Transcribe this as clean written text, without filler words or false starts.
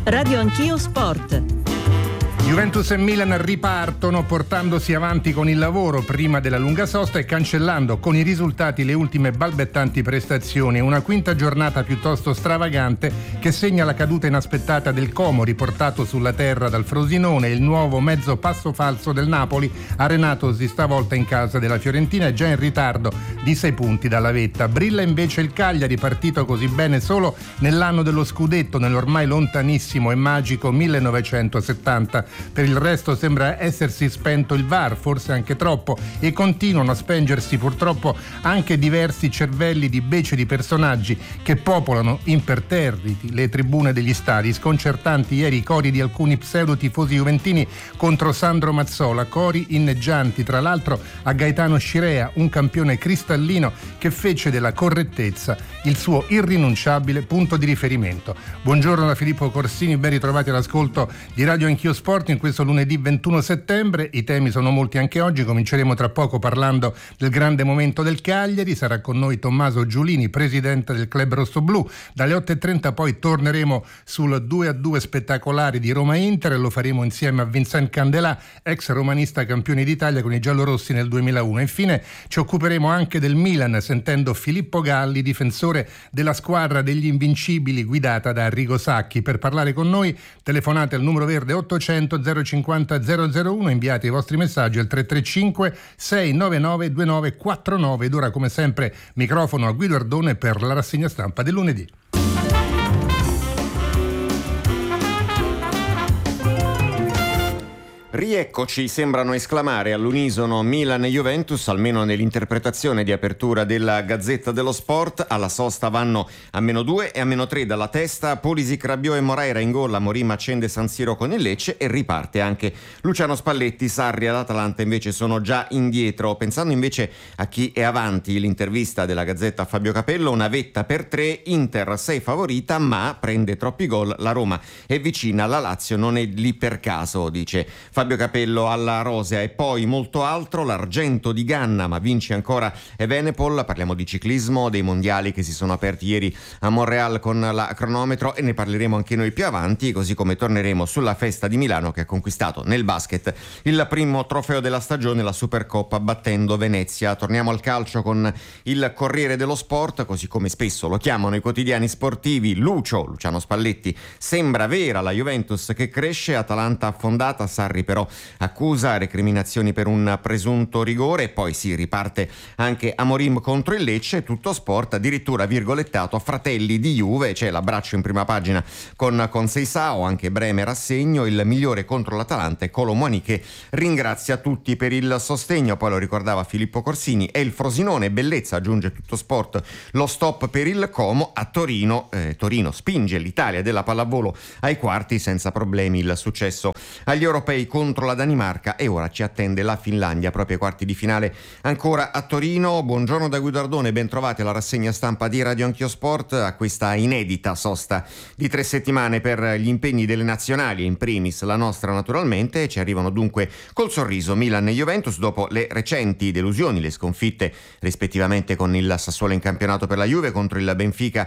Radio Anch'io Sport. Juventus e Milan ripartono portandosi avanti con il lavoro prima della lunga sosta e cancellando con i risultati le ultime balbettanti prestazioni. Una quinta giornata piuttosto stravagante che segna la caduta inaspettata del Como, riportato sulla terra dal Frosinone, e il nuovo mezzo passo falso del Napoli, arenatosi stavolta in casa della Fiorentina e già in ritardo di 6 punti dalla vetta. Brilla invece il Cagliari, partito così bene solo nell'anno dello scudetto, nell'ormai lontanissimo e magico 1970. Per il resto sembra essersi spento il VAR, forse anche troppo, e continuano a spengersi purtroppo anche diversi cervelli di beceri personaggi che popolano imperterriti le tribune degli stadi. Sconcertanti ieri i cori di alcuni pseudo-tifosi juventini contro Sandro Mazzola, cori inneggianti tra l'altro a Gaetano Scirea, un campione cristallino che fece della correttezza il suo irrinunciabile punto di riferimento. Buongiorno da Filippo Corsini, ben ritrovati all'ascolto di Radio Anch'io Sport in questo lunedì 21 settembre. I temi sono molti anche oggi, cominceremo tra poco parlando del grande momento del Cagliari, sarà con noi Tommaso Giulini, presidente del club rossoblu. Dalle 8.30 poi torneremo sul 2-2 spettacolare di Roma-Inter e lo faremo insieme a Vincent Candelà, ex romanista campione d'Italia con i giallorossi nel 2001. Infine ci occuperemo anche del Milan sentendo Filippo Galli, difensore della squadra degli invincibili guidata da Arrigo Sacchi. Per parlare con noi telefonate al numero verde 800 050 001, inviate i vostri messaggi al 335 699 2949 ed ora come sempre microfono a Guido Ardone per la rassegna stampa del lunedì. Rieccoci, sembrano esclamare all'unisono Milan e Juventus, almeno nell'interpretazione di apertura della Gazzetta dello Sport. Alla sosta vanno a -2 e a -3 dalla testa Pulisic, Rabiot e Moreira in gol. Amorim accende San Siro con il Lecce e riparte anche Luciano Spalletti. Sarri e l'Atalanta invece sono già indietro. Pensando invece a chi è avanti, l'intervista della Gazzetta a Fabio Capello: una vetta per 3, Inter 6 favorita ma prende troppi gol, la Roma è vicina, la Lazio non è lì per caso, dice Fabio Capello alla Rosea. E poi molto altro, l'argento di Ganna ma vince ancora Evenepoel. Parliamo di ciclismo, dei mondiali che si sono aperti ieri a Montreal con la cronometro e ne parleremo anche noi più avanti, così come torneremo sulla festa di Milano che ha conquistato nel basket il primo trofeo della stagione, la Supercoppa, battendo Venezia. Torniamo al calcio con il Corriere dello Sport, così come spesso lo chiamano i quotidiani sportivi. Luciano Spalletti: sembra vera la Juventus che cresce, Atalanta affondata, Sarri però accusa recriminazioni per un presunto rigore. E poi si riparte anche Amorim contro il Lecce. Tutto sport, addirittura virgolettato fratelli di Juve, c'è l'abbraccio in prima pagina con Seisao, anche Bremer a segno, il migliore contro l'Atalanta e Kolo Muani che ringrazia tutti per il sostegno. Poi lo ricordava Filippo Corsini, e il Frosinone bellezza, aggiunge Tutto Sport, lo stop per il Como a Torino. Torino spinge l'Italia della pallavolo ai quarti senza problemi, il successo agli europei contro la Danimarca, e ora ci attende la Finlandia proprio ai quarti di finale ancora a Torino. Buongiorno da Guido Ardone, ben trovati alla rassegna stampa di Radio Anch'io Sport, a questa inedita sosta di 3 settimane per gli impegni delle nazionali, in primis la nostra naturalmente. Ci arrivano dunque col sorriso Milan e Juventus dopo le recenti delusioni, le sconfitte rispettivamente con il Sassuolo in campionato per la Juve, contro il Benfica